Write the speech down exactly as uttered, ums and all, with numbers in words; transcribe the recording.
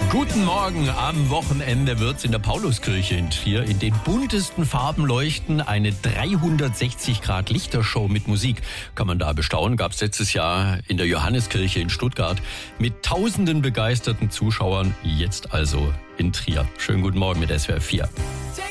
Guten Morgen. Am Wochenende wird's in der Pauluskirche in Trier in den buntesten Farben leuchten. Eine dreihundertsechzig Grad Lichtershow mit Musik kann man da bestaunen. Gab's letztes Jahr in der Johanneskirche in Stuttgart mit tausenden begeisterten Zuschauern. Jetzt also in Trier. Schönen guten Morgen mit S W R vier.